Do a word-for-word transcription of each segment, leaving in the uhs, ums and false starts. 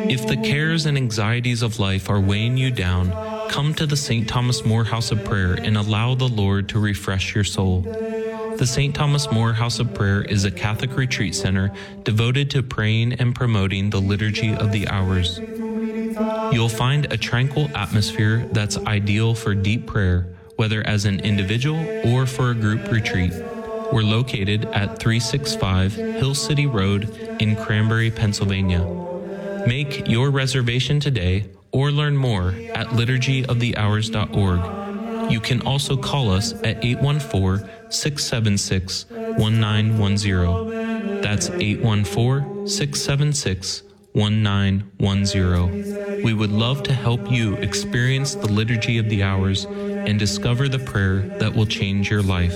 If the cares and anxieties of life are weighing you down, come to the Saint Thomas More House of Prayer and allow the Lord to refresh your soul. The Saint Thomas More House of Prayer is a Catholic retreat center devoted to praying and promoting the Liturgy of the Hours. You'll find a tranquil atmosphere that's ideal for deep prayer, whether as an individual or for a group retreat. We're located at three sixty-five Hill City Road in Cranberry, Pennsylvania. Make your reservation today or learn more at liturgy of the hours dot org. You can also call us at eight one four, six seven six, one nine one zero. That's eight one four, six seven six, one nine one zero. We would love to help you experience the Liturgy of the Hours and discover the prayer that will change your life.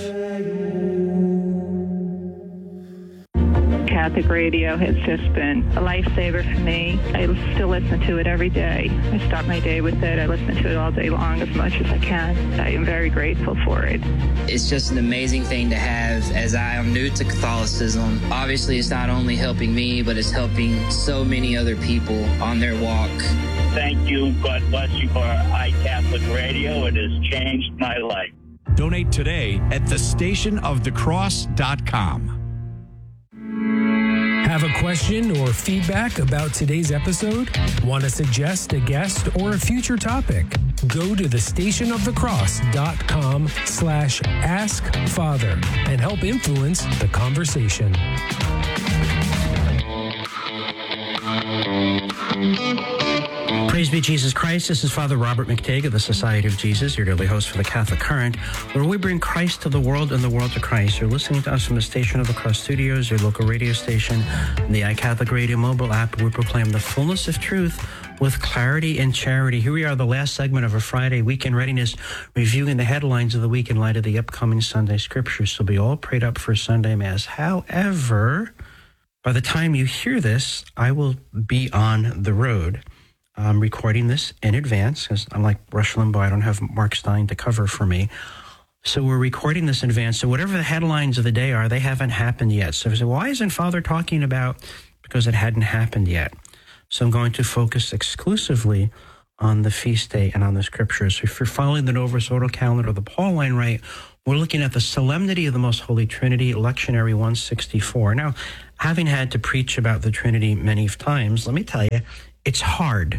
Catholic radio has just been a lifesaver for me. I still listen to it every day. I start my day with it. I listen to it all day long as much as I can. I am very grateful for it. It's just an amazing thing to have as I am new to Catholicism. Obviously, it's not only helping me, but it's helping so many other people on their walk. Thank you. God bless you for iCatholic Radio. It has changed my life. Donate today at the station of the cross dot com. Have a question or feedback about today's episode? Want to suggest a guest or a future topic? Go to the station of the cross dot com slash ask father and help influence the conversation. Praise be Jesus Christ. This is Father Robert McTague of the Society of Jesus, your daily host for the Catholic Current, where we bring Christ to the world and the world to Christ. You're listening to us from the Station of the Cross Studios, your local radio station, the iCatholic Radio mobile app. We proclaim the fullness of truth with clarity and charity. Here we are, the last segment of a Friday weekend readiness, reviewing the headlines of the week in light of the upcoming Sunday scriptures. So be all prayed up for Sunday Mass. However, by the time you hear this, I will be on the road. I'm recording this in advance because I'm like Rush Limbaugh. I don't have Mark Stein to cover for me. So we're recording this in advance. So whatever the headlines of the day are, they haven't happened yet. So I said, why isn't Father talking about? Because it hadn't happened yet. So I'm going to focus exclusively on the feast day and on the scriptures. So if you're following the Novus Ordo calendar or the Pauline Rite, we're looking at the Solemnity of the Most Holy Trinity, Lectionary one sixty-four. Now, having had to preach about the Trinity many times, let me tell you, it's hard.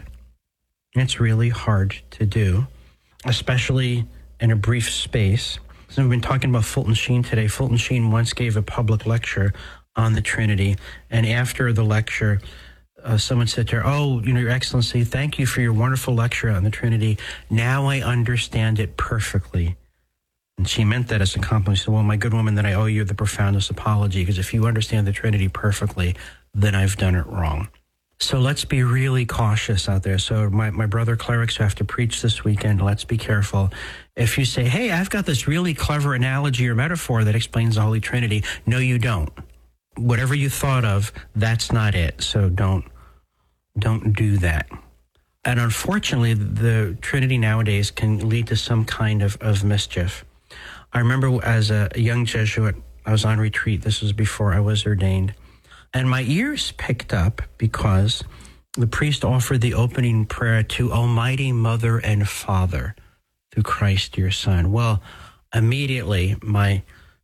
It's really hard to do, especially in a brief space. So we've been talking about Fulton Sheen today. Fulton Sheen once gave a public lecture on the Trinity, and after the lecture, uh, someone said to her, "Oh, you know, Your Excellency, thank you for your wonderful lecture on the Trinity. Now I understand it perfectly." And she meant that as a compliment. She said, "Well, my good woman, then I owe you the profoundest apology, because if you understand the Trinity perfectly, then I've done it wrong." So let's be really cautious out there. So my, my brother clerics who have to preach this weekend, let's be careful. If you say, "Hey, I've got this really clever analogy or metaphor that explains the Holy Trinity," no, you don't. Whatever you thought of, that's not it. So don't don't do that. And unfortunately, the Trinity nowadays can lead to some kind of, of mischief. I remember as a young Jesuit, I was on retreat. This was before I was ordained. And my ears picked up because the priest offered the opening prayer to Almighty Mother and Father through Christ your Son. Well, immediately my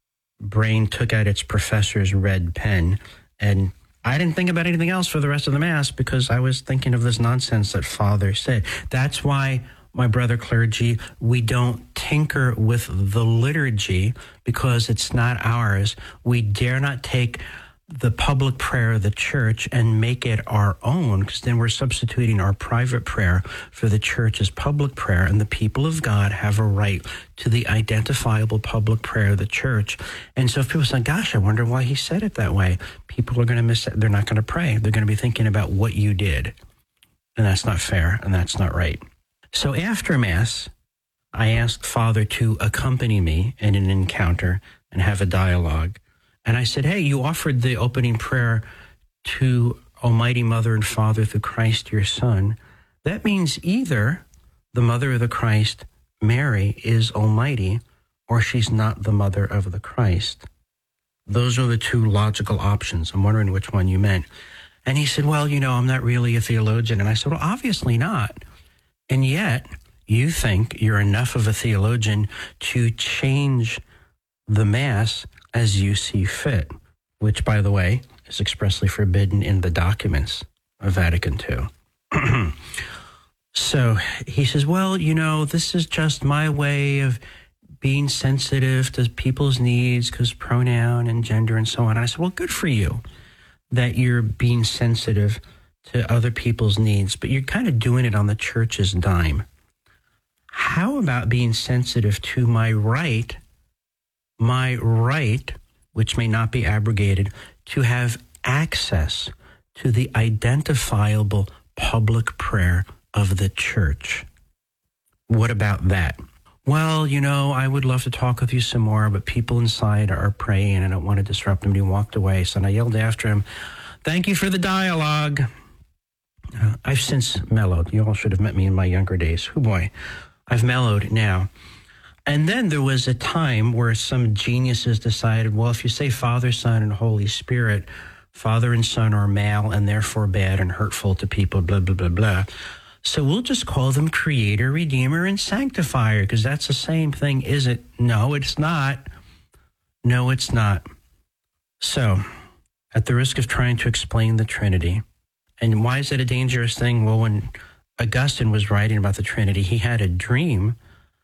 brain took out its professor's red pen, and I didn't think about anything else for the rest of the Mass because I was thinking of this nonsense that Father said. That's why, my brother clergy, we don't tinker with the liturgy because it's not ours. We dare not take the public prayer of the church and make it our own, because then we're substituting our private prayer for the church's public prayer, and the people of God have a right to the identifiable public prayer of the church. And so if people say, "Gosh, I wonder why he said it that way," people are going to miss it. They're not going to pray. They're going to be thinking about what you did. And that's not fair, and that's not right. So after Mass, I asked Father to accompany me in an encounter and have a dialogue. And I said, "Hey, you offered the opening prayer to Almighty Mother and Father through Christ your Son. That means either the Mother of the Christ, Mary, is Almighty, or she's not the Mother of the Christ. Those are the two logical options. I'm wondering which one you meant." And he said, well, you know, I'm not really a theologian. And I said, well, obviously not. And yet you think you're enough of a theologian to change the Mass as you see fit, which, by the way, is expressly forbidden in the documents of Vatican Two. So he says, well, you know, this is just my way of being sensitive to people's needs because pronoun and gender and so on. And I said, well, good for you that you're being sensitive to other people's needs, but you're kind of doing it on the church's dime. How about being sensitive to my right, my right, which may not be abrogated, to have access to the identifiable public prayer of the church? What about that? Well, you know, I would love to talk with you some more, but people inside are praying and I don't want to disrupt him. And he walked away. So I yelled after him, thank you for the dialogue. Uh, I've since mellowed. You all should have met me in my younger days. Oh boy, I've mellowed now. And then there was a time where some geniuses decided, well, if you say Father, Son, and Holy Spirit, Father and Son are male and therefore bad and hurtful to people, blah, blah, blah, blah. So we'll just call them Creator, Redeemer, and Sanctifier, because that's the same thing, is it? No, it's not. No, it's not. So, at the risk of trying to explain the Trinity, and why is that a dangerous thing? Well, when Augustine was writing about the Trinity, he had a dream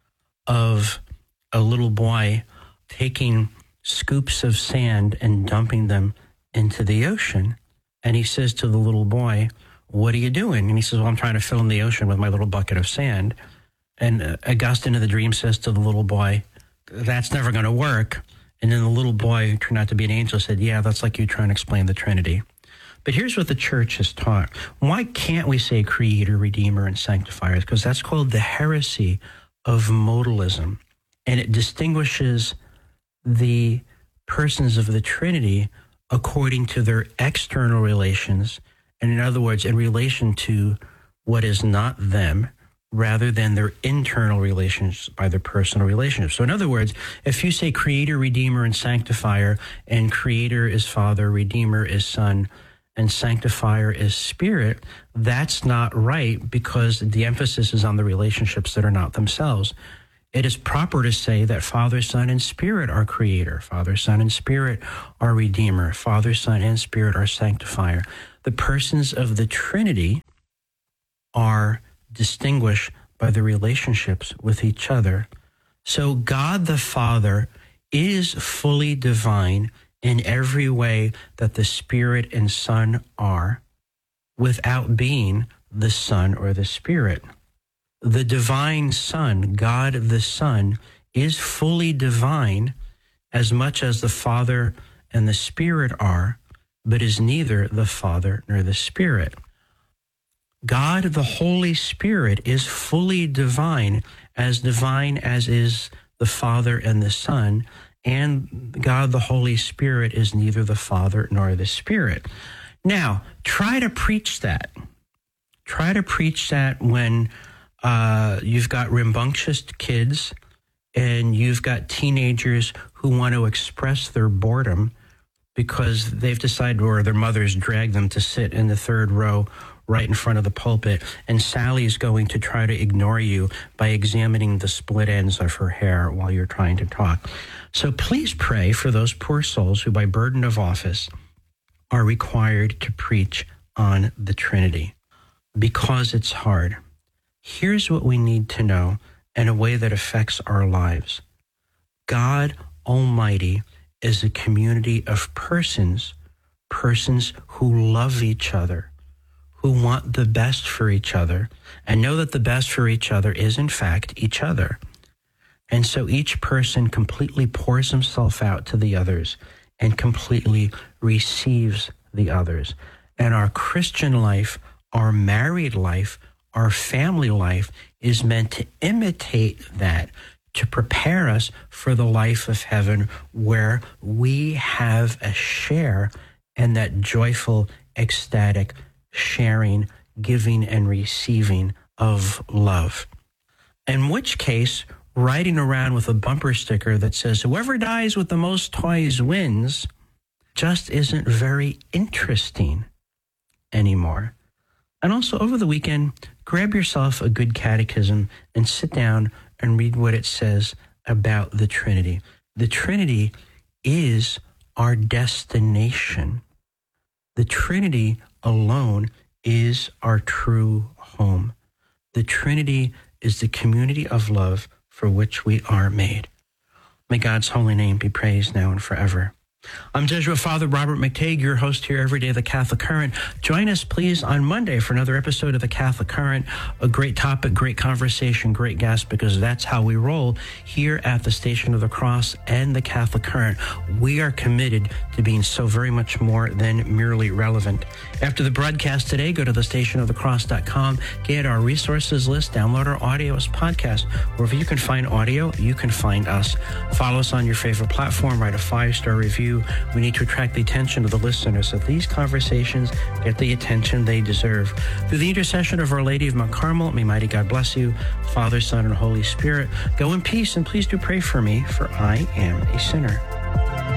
of a little boy taking scoops of sand and dumping them into the ocean. And he says to the little boy, what are you doing? And he says, well, I'm trying to fill in the ocean with my little bucket of sand. And uh, Augustine in the dream says to the little boy, that's never going to work. And then the little boy, who turned out to be an angel, said, yeah, that's like you trying to explain the Trinity. But here's what the church has taught. Why can't we say Creator, Redeemer, and Sanctifier? Because that's called the heresy of modalism. And it distinguishes the persons of the Trinity according to their external relations, and in other words, in relation to what is not them, rather than their internal relations by their personal relationships. So in other words, if you say Creator, Redeemer, and Sanctifier, and Creator is Father, Redeemer is Son, and Sanctifier is Spirit, that's not right, because the emphasis is on the relationships that are not themselves. It is proper to say that Father, Son, and Spirit are Creator. Father, Son, and Spirit are Redeemer. Father, Son, and Spirit are Sanctifier. The persons of the Trinity are distinguished by the relationships with each other. So God the Father is fully divine in every way that the Spirit and Son are, without being the Son or the Spirit. The divine Son, God the Son, is fully divine as much as the Father and the Spirit are, but is neither the Father nor the Spirit. God the Holy Spirit is fully divine, as divine as is the Father and the Son, and God the Holy Spirit is neither the Father nor the Spirit. Now, try to preach that. Try to preach that when uh, you've got rambunctious kids and you've got teenagers who want to express their boredom because they've decided, or their mothers drag them to sit in the third row right in front of the pulpit, and Sally's going to try to ignore you by examining the split ends of her hair while you're trying to talk. So please pray for those poor souls who, by burden of office, are required to preach on the Trinity, because it's hard. Here's what we need to know in a way that affects our lives. God Almighty is a community of persons, persons who love each other, who want the best for each other, and know that the best for each other is, in fact, each other. And so each person completely pours himself out to the others and completely receives the others. And our Christian life, our married life, our family life is meant to imitate that, to prepare us for the life of heaven, where we have a share in that joyful, ecstatic sharing, giving, and receiving of love. In which case, riding around with a bumper sticker that says, whoever dies with the most toys wins, just isn't very interesting. anymore. And also over the weekend, grab yourself a good catechism and sit down and read what it says about the Trinity. The Trinity is our destination. The Trinity alone is our true home. The Trinity is the community of love for which we are made. May God's holy name be praised now and forever. I'm Jesuit Father Robert McTague, your host here every day of the Catholic Current. Join us, please, on Monday for another episode of the Catholic Current. A great topic, great conversation, great guest, because that's how we roll here at the Station of the Cross and the Catholic Current. We are committed to being so very much more than merely relevant. After the broadcast today, go to the station of the cross dot com, get our resources list, download our audio as podcast. Wherever you can find audio, you can find us. Follow us on your favorite platform, write a five-star review. We need to attract the attention of the listeners so these conversations get the attention they deserve. Through the intercession of Our Lady of Mount Carmel, may mighty God bless you, Father, Son, and Holy Spirit. Go in peace, and please do pray for me, for I am a sinner.